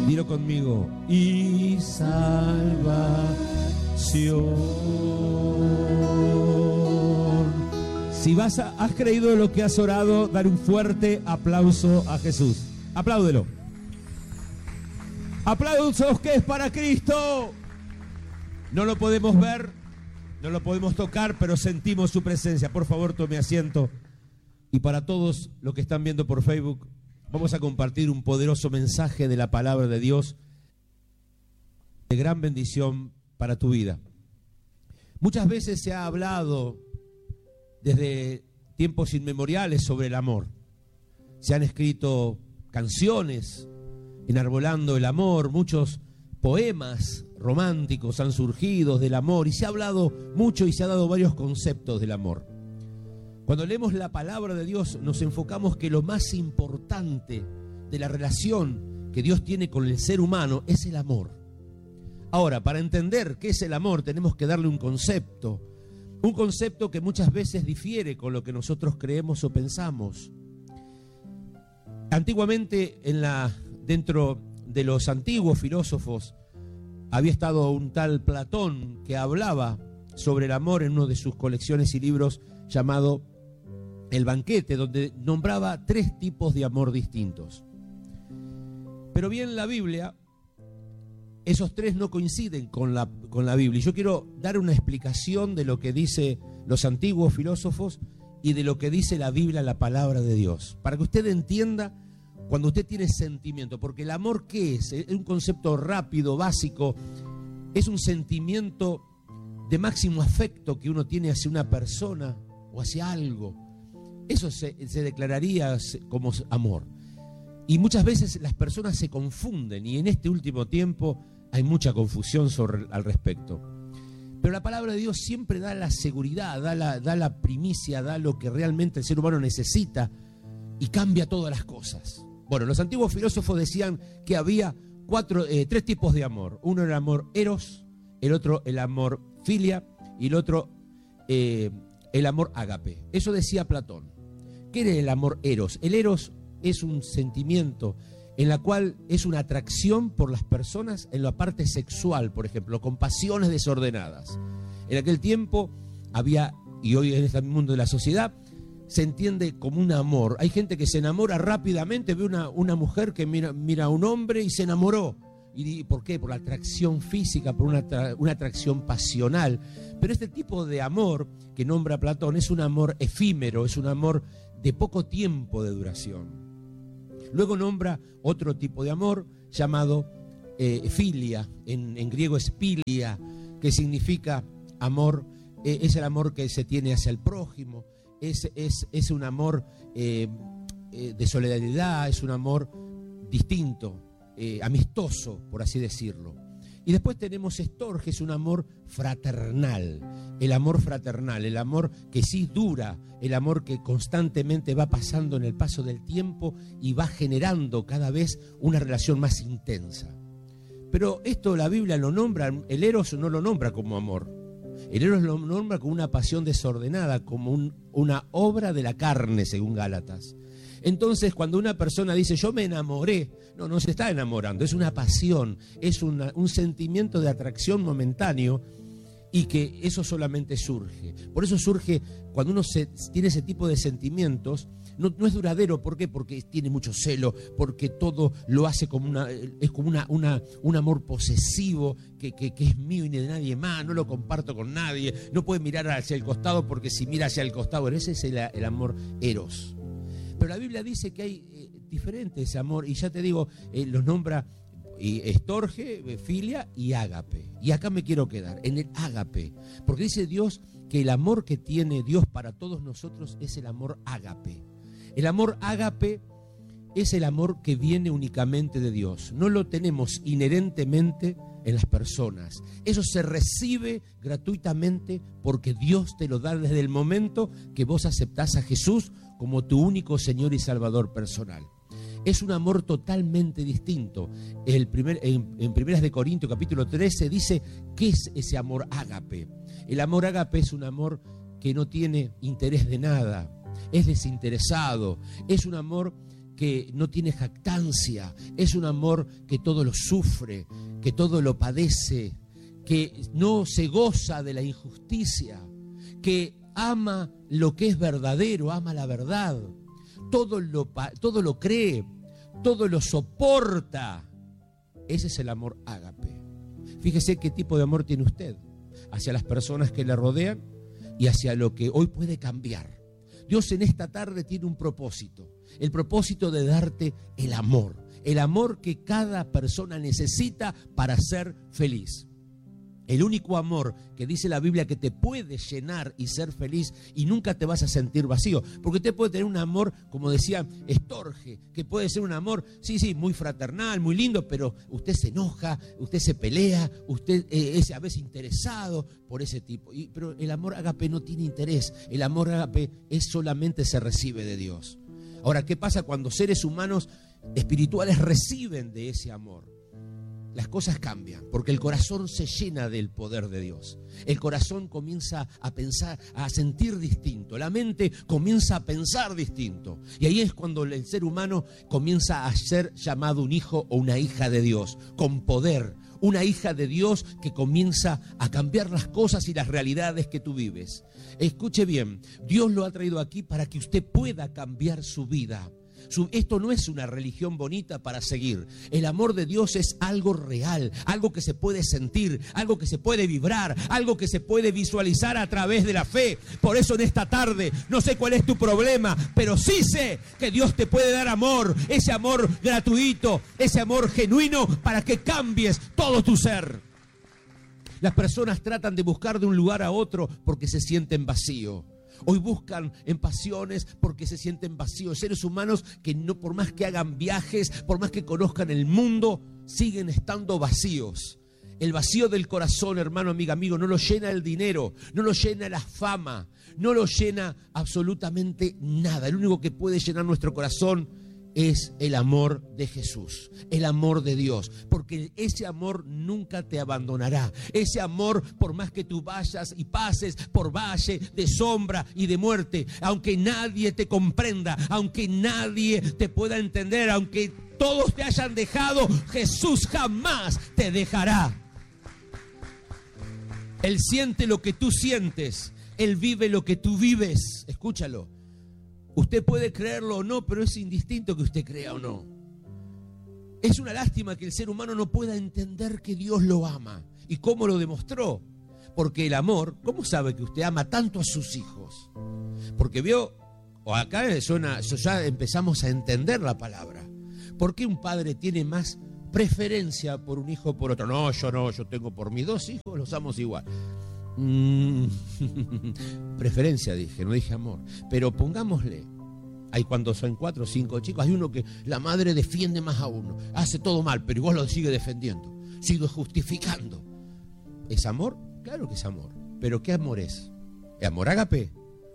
Dilo conmigo. Y salvación. Si has creído lo que has orado, dar un fuerte aplauso a Jesús. Apláudelo. Aplausos que es para Cristo. No lo podemos ver, no lo podemos tocar, pero sentimos su presencia. Por favor, tome asiento. Y para todos los que están viendo por Facebook, vamos a compartir un poderoso mensaje de la palabra de Dios, de gran bendición para tu vida. Muchas veces se ha hablado desde tiempos inmemoriales sobre el amor. Se han escrito canciones enarbolando el amor, muchos poemas románticos han surgido del amor y se ha hablado mucho y se ha dado varios conceptos del amor. Cuando leemos la palabra de Dios nos enfocamos que lo más importante de la relación que Dios tiene con el ser humano es el amor. Ahora, para entender qué es el amor tenemos que darle un concepto que muchas veces difiere con lo que nosotros creemos o pensamos. Antiguamente, dentro de los antiguos filósofos, había estado un tal Platón que hablaba sobre el amor en una de sus colecciones y libros llamado El Banquete, donde nombraba 3 tipos de amor distintos. Pero bien, la Biblia, esos 3 no coinciden con la Biblia. Y yo quiero dar una explicación de lo que dicen los antiguos filósofos y de lo que dice la Biblia, la palabra de Dios, para que usted entienda cuando usted tiene sentimiento. Porque el amor, ¿qué es? Es un concepto rápido, básico. Es un sentimiento de máximo afecto que uno tiene hacia una persona o hacia algo. Eso se declararía como amor. Y muchas veces las personas se confunden, y en este último tiempo hay mucha confusión al respecto. Pero la palabra de Dios siempre da la seguridad, da la primicia, da lo que realmente el ser humano necesita y cambia todas las cosas. Bueno, los antiguos filósofos decían que había 3 tipos de amor. Uno era el amor eros, el otro el amor filia y el otro el amor ágape. Eso decía Platón. ¿Qué era el amor eros? El eros es un sentimiento en la cual es una atracción por las personas en la parte sexual, por ejemplo, con pasiones desordenadas. En aquel tiempo había, y hoy en este mundo de la sociedad, se entiende como un amor. Hay gente que se enamora rápidamente, ve una mujer que mira a un hombre y se enamoró. ¿Y por qué? Por la atracción física, por una atracción pasional. Pero este tipo de amor que nombra Platón es un amor efímero, es un amor de poco tiempo de duración. Luego nombra otro tipo de amor llamado filia, en griego es pilia, que significa amor, es el amor que se tiene hacia el prójimo, es un amor de solidaridad, es un amor distinto, amistoso, por así decirlo. Y después tenemos estorge, es un amor fraternal, el amor que sí dura, el amor que constantemente va pasando en el paso del tiempo y va generando cada vez una relación más intensa. Pero esto la Biblia lo nombra, el eros no lo nombra como amor. El eros lo nombra como una pasión desordenada, como una obra de la carne, según Gálatas. Entonces, cuando una persona dice, yo me enamoré, no se está enamorando, es una pasión, es un sentimiento de atracción momentáneo y que eso solamente surge. Por eso surge, cuando uno tiene ese tipo de sentimientos, no es duradero. ¿Por qué? Porque tiene mucho celo, porque todo lo hace es como un amor posesivo que es mío y de nadie más, no lo comparto con nadie, no puede mirar hacia el costado porque si mira hacia el costado, ese es el amor eros. Pero la Biblia dice que hay diferentes amor, y ya te digo, los nombra estorge, filia y ágape. Y acá me quiero quedar, en el ágape, porque dice Dios que el amor que tiene Dios para todos nosotros es el amor ágape. El amor ágape es el amor que viene únicamente de Dios. No lo tenemos inherentemente en las personas. Eso se recibe gratuitamente porque Dios te lo da desde el momento que vos aceptás a Jesús como tu único Señor y Salvador personal. Es un amor totalmente distinto. En 1 de Corintios capítulo 13 dice ¿qué es ese amor ágape? El amor ágape es un amor que no tiene interés de nada, es desinteresado, es un amor que no tiene jactancia, es un amor que todo lo sufre, que todo lo padece, que no se goza de la injusticia, que ama lo que es verdadero, ama la verdad, todo lo cree, todo lo soporta. Ese es el amor ágape. Fíjese qué tipo de amor tiene usted hacia las personas que le rodean y hacia lo que hoy puede cambiar. Dios en esta tarde tiene un propósito, el propósito de darte el amor que cada persona necesita para ser feliz. El único amor que dice la Biblia que te puede llenar y ser feliz y nunca te vas a sentir vacío. Porque usted puede tener un amor, como decía Storge, que puede ser un amor, sí, muy fraternal, muy lindo, pero usted se enoja, usted se pelea, usted es a veces interesado por ese tipo. Pero el amor ágape no tiene interés. El amor ágape solamente se recibe de Dios. Ahora, ¿qué pasa cuando seres humanos espirituales reciben de ese amor? Las cosas cambian, porque el corazón se llena del poder de Dios. El corazón comienza a pensar, a sentir distinto. La mente comienza a pensar distinto. Y ahí es cuando el ser humano comienza a ser llamado un hijo o una hija de Dios, con poder. Una hija de Dios que comienza a cambiar las cosas y las realidades que tú vives. Escuche bien, Dios lo ha traído aquí para que usted pueda cambiar su vida. Esto no es una religión bonita para seguir. El amor de Dios es algo real, algo que se puede sentir, algo que se puede vibrar, algo que se puede visualizar a través de la fe. Por eso en esta tarde, no sé cuál es tu problema, pero sí sé que Dios te puede dar amor, ese amor gratuito, ese amor genuino para que cambies todo tu ser. Las personas tratan de buscar de un lugar a otro porque se sienten vacíos. Hoy buscan en pasiones porque se sienten vacíos. Seres humanos que no, por más que hagan viajes, por más que conozcan el mundo, siguen estando vacíos. El vacío del corazón, hermano, amigo, no lo llena el dinero, no lo llena la fama, no lo llena absolutamente nada. El único que puede llenar nuestro corazón es el amor de Jesús, el amor de Dios, porque ese amor nunca te abandonará. Ese amor, por más que tú vayas y pases por valle de sombra y de muerte, aunque nadie te comprenda, aunque nadie te pueda entender, aunque todos te hayan dejado, Jesús jamás te dejará. Él siente lo que tú sientes, Él vive lo que tú vives. Escúchalo. Usted puede creerlo o no, pero es indistinto que usted crea o no. Es una lástima que el ser humano no pueda entender que Dios lo ama. ¿Y cómo lo demostró? Porque el amor, ¿cómo sabe que usted ama tanto a sus hijos? Porque vio, o acá suena, ya empezamos a entender la palabra. ¿Por qué un padre tiene más preferencia por un hijo o por otro? No, yo tengo por mis dos hijos, los amo igual. Preferencia dije, no dije amor. Pero pongámosle, hay cuando son 4 o 5 chicos, hay uno que la madre defiende más a uno, hace todo mal, pero igual lo sigue defendiendo, sigue justificando. ¿Es amor? Claro que es amor. ¿Pero qué amor es? ¿Es amor ágape?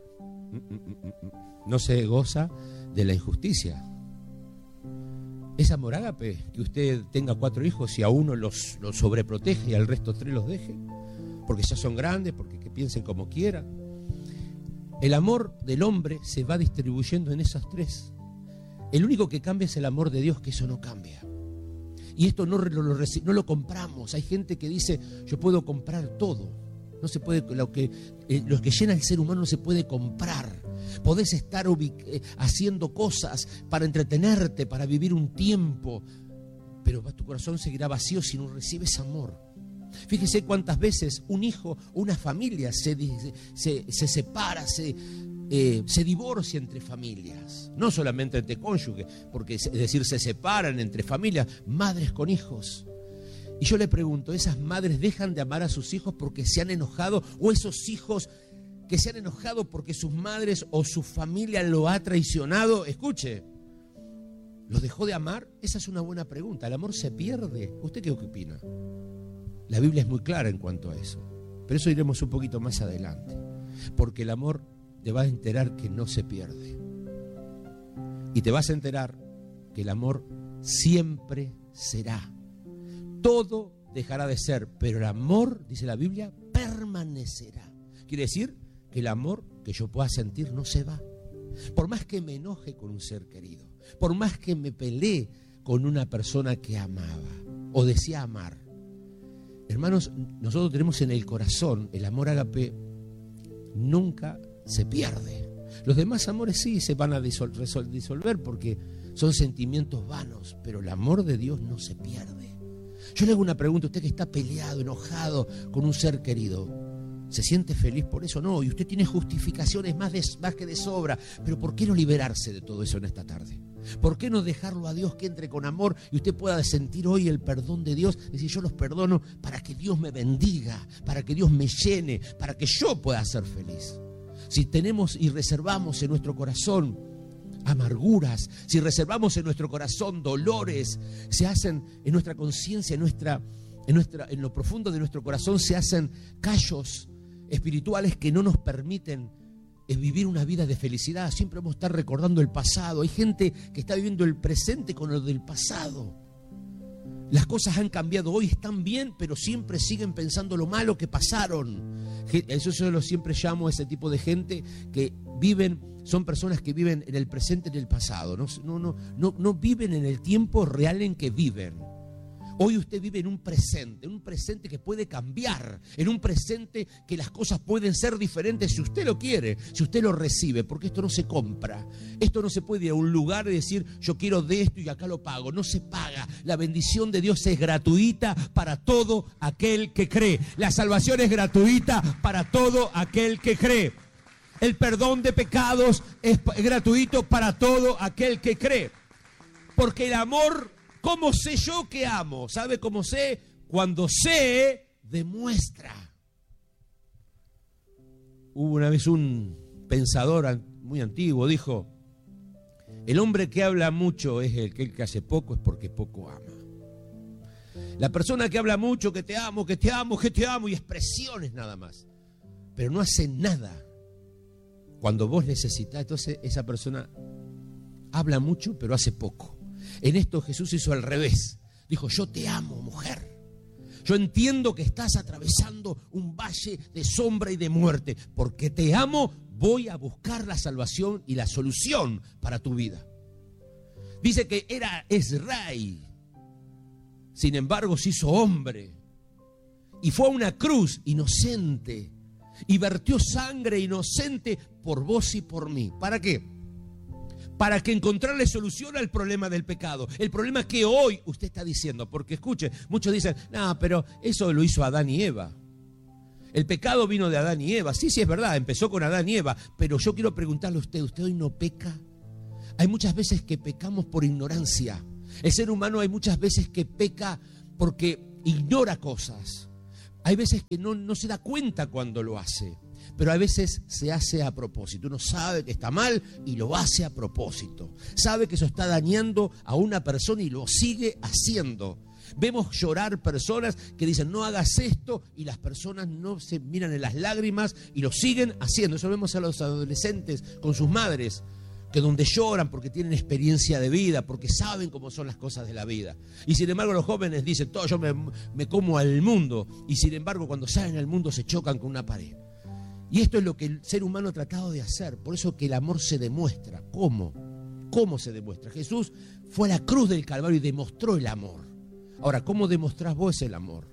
No se goza de la injusticia. ¿Es amor ágape que usted tenga 4 hijos y a uno los sobreprotege y al resto 3 los deje? Porque ya son grandes, porque que piensen como quieran. El amor del hombre se va distribuyendo en esos 3. El único que cambia es el amor de Dios, que eso no cambia. Y esto no lo compramos. Hay gente que dice, yo puedo comprar todo. No se puede, lo que llena el ser humano no se puede comprar. Podés estar haciendo cosas para entretenerte, para vivir un tiempo, pero tu corazón seguirá vacío si no recibes amor. Fíjese cuántas veces un hijo, una familia se separa, se divorcia entre familias. No solamente entre cónyuges, porque es decir, se separan entre familias, madres con hijos. Y yo le pregunto, ¿esas madres dejan de amar a sus hijos porque se han enojado? ¿O esos hijos que se han enojado porque sus madres o su familia lo ha traicionado? Escuche, ¿los dejó de amar? Esa es una buena pregunta. ¿El amor se pierde? ¿Usted qué opina? La Biblia es muy clara en cuanto a eso. Pero eso iremos un poquito más adelante. Porque el amor te va a enterar que no se pierde. Y te vas a enterar que el amor siempre será. Todo dejará de ser, pero el amor, dice la Biblia, permanecerá. Quiere decir que el amor que yo pueda sentir no se va. por más que me enoje con un ser querido, por más que me peleé con una persona que amaba o decía amar. Hermanos, nosotros tenemos en el corazón el amor ágape, nunca se pierde. Los demás amores sí se van a disolver porque son sentimientos vanos, pero el amor de Dios no se pierde. Yo le hago una pregunta: usted que está peleado, enojado con un ser querido, ¿se siente feliz por eso? No, y usted tiene justificaciones más que de sobra, pero ¿por qué no liberarse de todo eso en esta tarde? ¿Por qué no dejarlo a Dios que entre con amor y usted pueda sentir hoy el perdón de Dios? Decir, yo los perdono para que Dios me bendiga, para que Dios me llene, para que yo pueda ser feliz. Si tenemos y reservamos en nuestro corazón amarguras, si reservamos en nuestro corazón dolores, se hacen en nuestra conciencia, en lo profundo de nuestro corazón se hacen callos espirituales que no nos permiten vivir una vida de felicidad. Siempre vamos a estar recordando el pasado. Hay gente que está viviendo el presente con lo del pasado. Las cosas han cambiado, hoy están bien, pero siempre siguen pensando lo malo que pasaron. Eso yo siempre llamo a ese tipo de gente que viven, son personas que viven en el presente y en el pasado. No viven en el tiempo real en que viven. Hoy usted vive en un presente que puede cambiar, en un presente que las cosas pueden ser diferentes si usted lo quiere, si usted lo recibe, porque esto no se compra. Esto no se puede ir a un lugar y decir, yo quiero de esto y acá lo pago. No se paga. La bendición de Dios es gratuita para todo aquel que cree. La salvación es gratuita para todo aquel que cree. El perdón de pecados es gratuito para todo aquel que cree. Porque el amor... ¿Cómo sé yo que amo? ¿Sabe cómo sé? Cuando sé, demuestra. Hubo una vez un pensador muy antiguo, dijo, el hombre que habla mucho es el que hace poco, es porque poco ama. La persona que habla mucho, que te amo, que te amo, que te amo, y expresiones nada más, pero no hace nada cuando vos necesitas, entonces esa persona habla mucho, pero hace poco. En esto Jesús hizo al revés. Dijo, yo te amo, mujer. Yo entiendo que estás atravesando un valle de sombra y de muerte. Porque te amo, voy a buscar la salvación y la solución para tu vida. Dice que es rey. Sin embargo, se hizo hombre. Y fue a una cruz inocente. Y vertió sangre inocente por vos y por mí. ¿Para qué? Para que encontrarle solución al problema del pecado. El problema que hoy usted está diciendo. Porque escuche, muchos dicen, no, pero eso lo hizo Adán y Eva. El pecado vino de Adán y Eva. Sí, es verdad, empezó con Adán y Eva. Pero yo quiero preguntarle a usted hoy no peca? Hay muchas veces que pecamos por ignorancia. El ser humano hay muchas veces que peca porque ignora cosas. Hay veces que no se da cuenta cuando lo hace. Pero a veces se hace a propósito. Uno sabe que está mal y lo hace a propósito. Sabe que eso está dañando a una persona y lo sigue haciendo. Vemos llorar personas que dicen no hagas esto y las personas no se miran en las lágrimas y lo siguen haciendo. Eso lo vemos a los adolescentes con sus madres, que donde lloran porque tienen experiencia de vida, porque saben cómo son las cosas de la vida. Y sin embargo los jóvenes dicen, todo yo me como al mundo. Y sin embargo cuando salen al mundo se chocan con una pared. Y esto es lo que el ser humano ha tratado de hacer. Por eso que el amor se demuestra. ¿Cómo? ¿Cómo se demuestra? Jesús fue a la cruz del Calvario y demostró el amor. Ahora, ¿cómo demostrás vos el amor?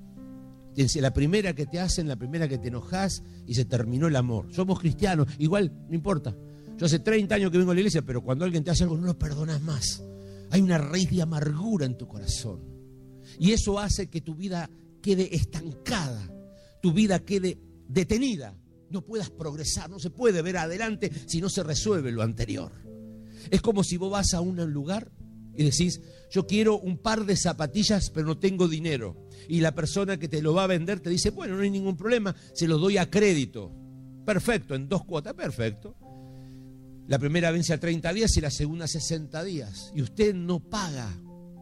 La primera que te hacen, la primera que te enojás y se terminó el amor. Somos cristianos, igual, no importa. Yo hace 30 años que vengo a la iglesia, pero cuando alguien te hace algo no lo perdonas más. Hay una raíz de amargura en tu corazón. Y eso hace que tu vida quede estancada, tu vida quede detenida. No puedas progresar, no se puede ver adelante si no se resuelve lo anterior. Es como si vos vas a un lugar y decís, yo quiero un par de zapatillas, pero no tengo dinero. Y la persona que te lo va a vender te dice, bueno, no hay ningún problema, se los doy a crédito. Perfecto, en 2 cuotas, perfecto. La primera vence a 30 días y la segunda a 60 días. Y usted no paga.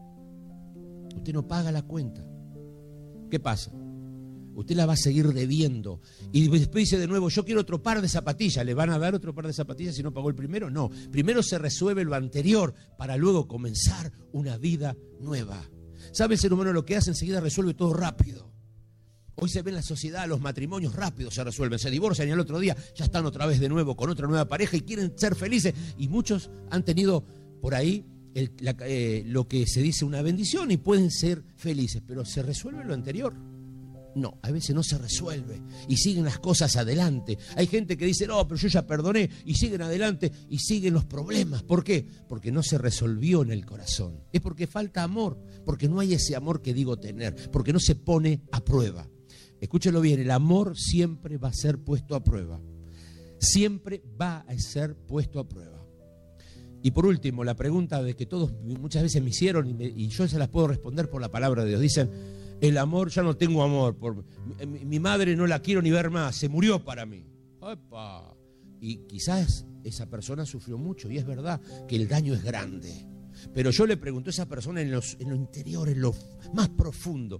Usted no paga la cuenta. ¿Qué pasa? Usted la va a seguir debiendo. Y después dice de nuevo, yo quiero otro par de zapatillas. ¿Le van a dar otro par de zapatillas si no pagó el primero? No. Primero se resuelve lo anterior para luego comenzar una vida nueva. ¿Sabe el ser humano lo que hace? Enseguida resuelve todo rápido. Hoy se ve en la sociedad, los matrimonios rápidos se resuelven, se divorcian y al otro día ya están otra vez de nuevo con otra nueva pareja y quieren ser felices. Y muchos han tenido por ahí lo que se dice una bendición y pueden ser felices, pero ¿se resuelve lo anterior? No, a veces no se resuelve y siguen las cosas adelante. Hay gente que dice, no, pero yo ya perdoné, y siguen adelante y siguen los problemas. ¿Por qué? Porque no se resolvió en el corazón. Es porque falta amor, porque no hay ese amor que digo tener, porque no se pone a prueba. Escúchelo bien, el amor siempre va a ser puesto a prueba. Siempre va a ser puesto a prueba. Y por último, la pregunta de que todos muchas veces me hicieron y yo se las puedo responder por la palabra de Dios. Dicen, el amor, ya no tengo amor. Mi madre no la quiero ni ver más, se murió para mí. ¡Epa! Y quizás esa persona sufrió mucho y es verdad que el daño es grande. Pero yo le pregunto a esa persona en lo interior, en lo más profundo,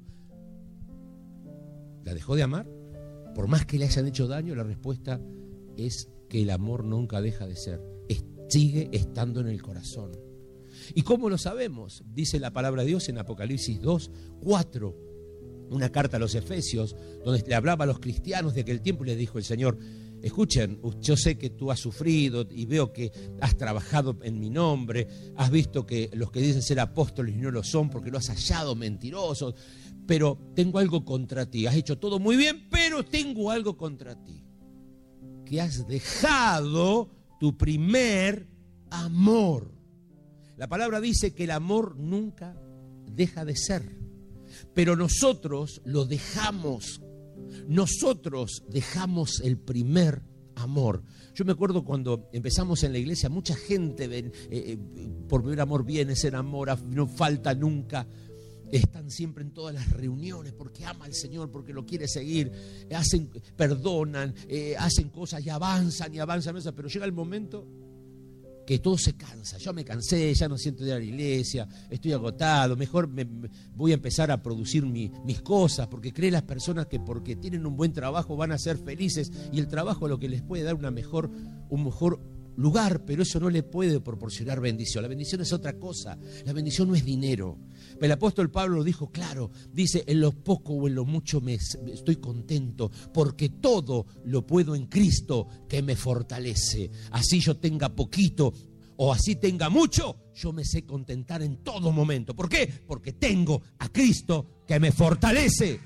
¿la dejó de amar? Por más que le hayan hecho daño, la respuesta es que el amor nunca deja de ser. Sigue estando en el corazón. ¿Y cómo lo sabemos? Dice la palabra de Dios en Apocalipsis 2:4, una carta a los Efesios, donde le hablaba a los cristianos de aquel tiempo y les dijo el Señor, escuchen, yo sé que tú has sufrido y veo que has trabajado en mi nombre, has visto que los que dicen ser apóstoles no lo son porque lo has hallado mentirosos, pero tengo algo contra ti, has hecho todo muy bien, pero tengo algo contra ti, que has dejado tu primer amor. La palabra dice que el amor nunca deja de ser, pero nosotros lo dejamos. Nosotros dejamos el primer amor. Yo me acuerdo cuando empezamos en la iglesia, mucha gente por primer amor viene, se enamora, no falta nunca. Están siempre en todas las reuniones porque ama al Señor, porque lo quiere seguir, perdonan, hacen cosas y avanzan, pero llega el momento que todo se cansa. Yo me cansé, ya no siento de ir a la iglesia, estoy agotado, mejor voy a empezar a producir mis cosas, porque creen las personas que porque tienen un buen trabajo van a ser felices, y el trabajo es lo que les puede dar un mejor lugar, pero eso no le puede proporcionar bendición. La bendición es otra cosa, la bendición no es dinero. El apóstol Pablo lo dijo claro, dice, en lo poco o en lo mucho estoy contento, porque todo lo puedo en Cristo que me fortalece. Así yo tenga poquito o así tenga mucho, yo me sé contentar en todo momento. ¿Por qué? Porque tengo a Cristo que me fortalece.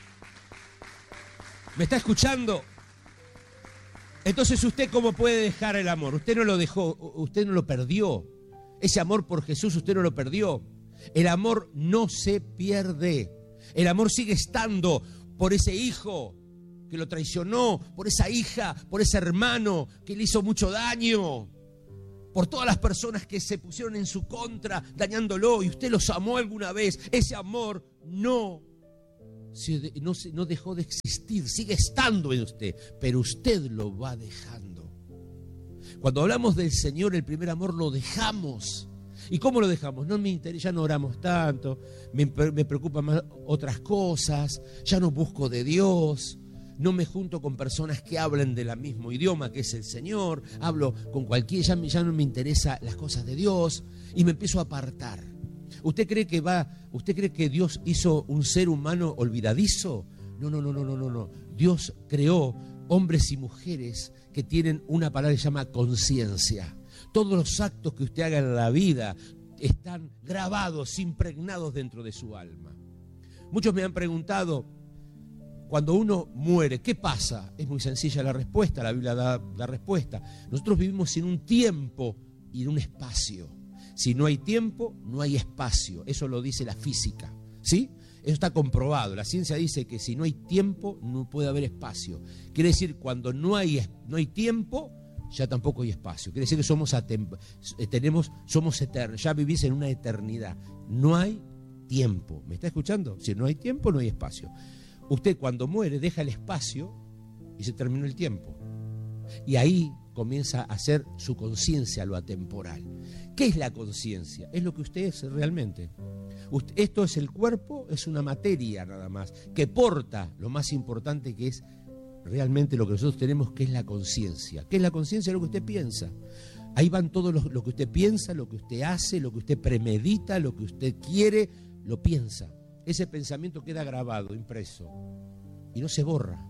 ¿Me está escuchando? Entonces, ¿usted cómo puede dejar el amor? Usted no lo dejó, usted no lo perdió. Ese amor por Jesús usted no lo perdió. El amor no se pierde. El amor sigue estando por ese hijo que lo traicionó, por esa hija, por ese hermano que le hizo mucho daño, por todas las personas que se pusieron en su contra, dañándolo, y usted los amó alguna vez. Ese amor no dejó de existir, sigue estando en usted, pero usted lo va dejando. Cuando hablamos del Señor, el primer amor lo dejamos. ¿Y cómo lo dejamos? No me interesa, ya no oramos tanto, me preocupan más otras cosas, ya no busco de Dios, no me junto con personas que hablen del mismo idioma que es el Señor, hablo con cualquiera, ya no me interesan las cosas de Dios y me empiezo a apartar. ¿Usted cree que Dios hizo un ser humano olvidadizo? No. Dios creó hombres y mujeres que tienen una palabra que se llama conciencia. Todos los actos que usted haga en la vida están grabados, impregnados dentro de su alma. Muchos me han preguntado, cuando uno muere, ¿qué pasa? Es muy sencilla la respuesta, la Biblia da respuesta. Nosotros vivimos en un tiempo y en un espacio. Si no hay tiempo, no hay espacio. Eso lo dice la física, ¿sí? Eso está comprobado. La ciencia dice que si no hay tiempo, no puede haber espacio. Quiere decir, cuando no hay tiempo, ya tampoco hay espacio. Quiere decir que somos eternos, ya vivís en una eternidad. No hay tiempo. ¿Me está escuchando? Si no hay tiempo, no hay espacio. Usted cuando muere deja el espacio y se terminó el tiempo. Y ahí comienza a hacer su conciencia lo atemporal. ¿Qué es la conciencia? Es lo que usted es realmente. Esto es el cuerpo, es una materia nada más, que porta lo más importante que es realmente lo que nosotros tenemos, que es la conciencia. ¿Qué es la conciencia? Lo que usted piensa. Ahí van todo lo que usted piensa, lo que usted hace, lo que usted premedita, lo que usted quiere, lo piensa. Ese pensamiento queda grabado, impreso. y no se borra.